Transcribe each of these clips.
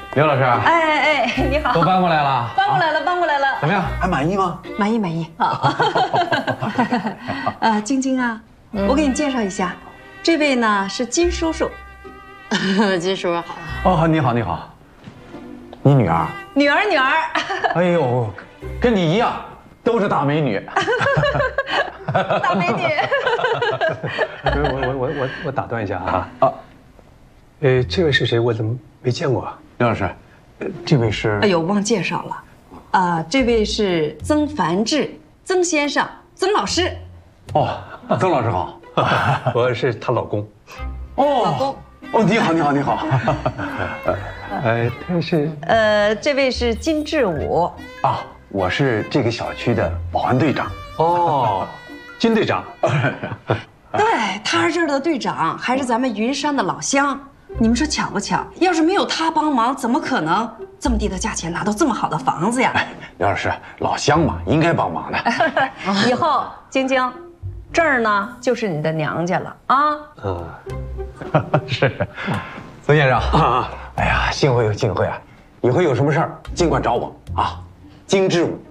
刘老师， 哎，你好， 都搬过来了， 搬过来了，搬过来了， 怎么样？ 还满意吗？ 满意，好。晶晶啊，我给你介绍一下，这位呢是金叔叔。 金叔好。 哦，你好，你女儿？ 女儿。 哎呦，跟你一样，都是大美女。 大美女。 我打断一下啊。这位是谁？我怎么没见过啊？ 刘老师，这位是？ 哎呦，忘介绍了。这位是曾凡志，曾先生，曾老师。 哦，曾老师好。 我是她老公。 哦， 老公。 哦，你好。 他是？ 这位是金志武。 啊，我是这个小区的保安队长。 哦，金队长。 对，他是这儿的队长，还是咱们云山的老乡。你们说巧不巧？要是没有他帮忙，怎么可能这么低的价钱拿到这么好的房子呀？ 刘老师，老乡嘛，应该帮忙的。 以后，晶晶，这儿呢就是你的娘家了啊。 是，曾先生啊，哎呀，幸会有幸会啊！以后有什么事儿尽管找我啊。金志武。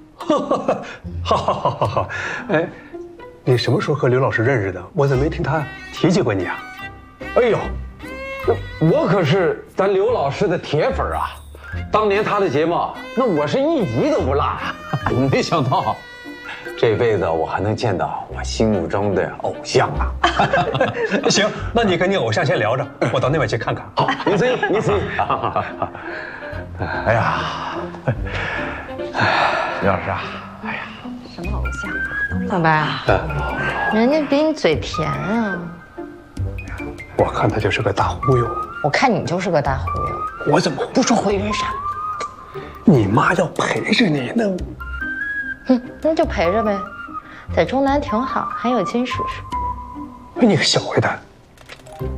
好。哎，你什么时候和刘老师认识的？我怎么没听他提起过你啊？ 哎呦，我可是咱刘老师的铁粉啊！当年他的节目，那我是一集都不落啊！没想到，这辈子我还能见到我心目中的偶像啊！ 行，那你跟你偶像先聊着，我到那边去看看。 好，您随意。好。哎呀，刘老师啊，哎呀， 什么偶像啊？ 老白，人家比你嘴甜啊。 我看他就是个大忽悠。 我看你就是个大忽悠。 我怎么不说回云山？ 你妈要陪着你呢。 那就陪着呗，在中南挺好，还有金叔叔。 你个小坏蛋！